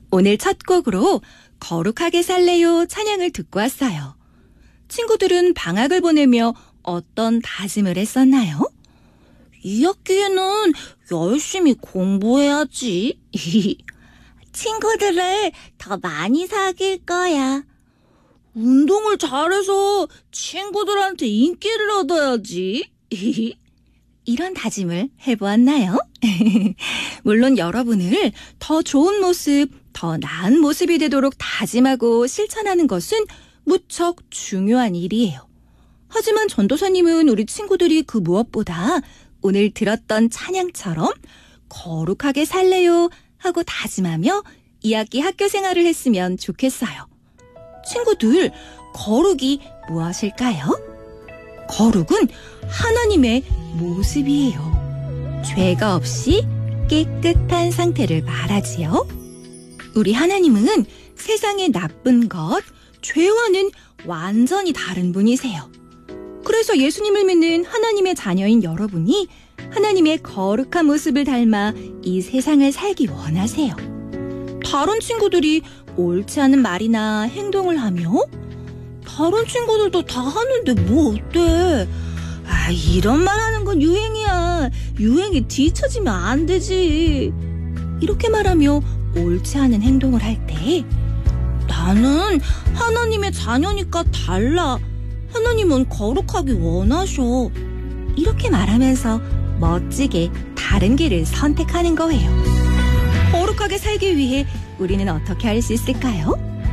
오늘 첫 곡으로 거룩하게 살래요 찬양을 듣고 왔어요. 친구들은 방학을 보내며 어떤 다짐을 했었나요? 이 학기에는 열심히 공부해야지. 친구들을 더 많이 사귈 거야. 운동을 잘해서 친구들한테 인기를 얻어야지. 이런 다짐을 해보았나요? 물론 여러분을 더 좋은 모습, 더 나은 모습이 되도록 다짐하고 실천하는 것은 무척 중요한 일이에요. 하지만 전도사님은 우리 친구들이 그 무엇보다 오늘 들었던 찬양처럼 거룩하게 살래요 하고 다짐하며 2학기 학교 생활을 했으면 좋겠어요. 친구들, 거룩이 무엇일까요? 거룩은 하나님의 모습이에요. 죄가 없이 깨끗한 상태를 말하지요. 우리 하나님은 세상의 나쁜 것, 죄와는 완전히 다른 분이세요. 그래서 예수님을 믿는 하나님의 자녀인 여러분이 하나님의 거룩한 모습을 닮아 이 세상을 살기 원하세요. 다른 친구들이 옳지 않은 말이나 행동을 하며 다른 친구들도 다 하는데 뭐 어때? 이런 말 하는 건 유행이야. 유행에 뒤처지면 안 되지. 이렇게 말하며 옳지 않은 행동을 할 때 나는 하나님의 자녀니까 달라. 하나님은 거룩하기 원하셔. 이렇게 말하면서 멋지게 다른 길을 선택하는 거예요. 거룩하게 살기 위해 우리는 어떻게 할 수 있을까요?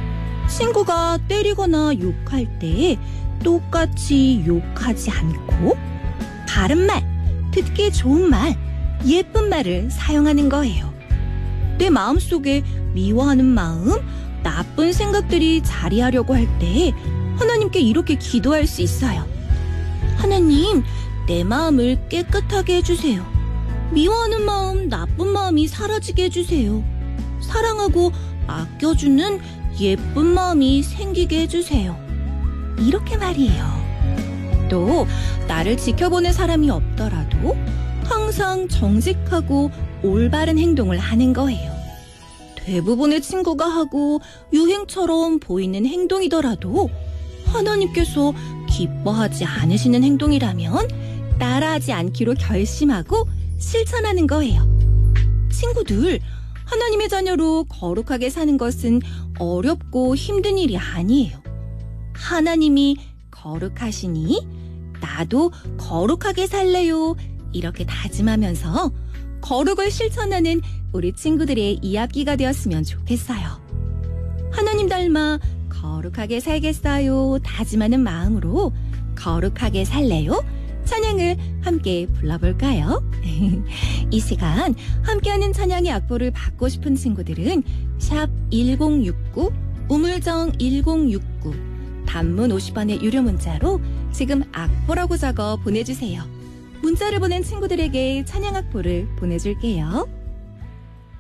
친구가 때리거나 욕할 때 똑같이 욕하지 않고 바른 말, 듣기 좋은 말, 예쁜 말을 사용하는 거예요. 내 마음속에 미워하는 마음, 나쁜 생각들이 자리하려고 할 때 하나님께 이렇게 기도할 수 있어요. 하나님, 내 마음을 깨끗하게 해주세요. 미워하는 마음, 나쁜 마음이 사라지게 해주세요. 사랑하고 아껴주는 예쁜 마음이 생기게 해주세요. 이렇게 말이에요. 또 나를 지켜보는 사람이 없더라도 항상 정직하고 올바른 행동을 하는 거예요. 대부분의 친구가 하고 유행처럼 보이는 행동이더라도 하나님께서 기뻐하지 않으시는 행동이라면 따라하지 않기로 결심하고 실천하는 거예요. 친구들, 하나님의 자녀로 거룩하게 사는 것은 어렵고 힘든 일이 아니에요. 하나님이 거룩하시니 나도 거룩하게 살래요. 이렇게 다짐하면서 거룩을 실천하는 우리 친구들의 2학기가 되었으면 좋겠어요. 하나님 닮아 거룩하게 살겠어요 다짐하는 마음으로 거룩하게 살래요? 찬양을 함께 불러볼까요? 이 시간 함께하는 찬양의 악보를 받고 싶은 친구들은 샵 1069 우물정 1069 단문 50원의 유료 문자로 지금 악보라고 적어 보내주세요. 문자를 보낸 친구들에게 찬양 악보를 보내줄게요.